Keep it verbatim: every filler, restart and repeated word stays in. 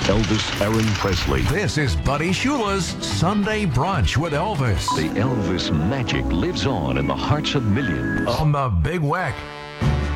Elvis Aaron Presley. This is Buddy Shula's Sunday Brunch with Elvis The Elvis magic lives on in the hearts of millions. on the Big Weck.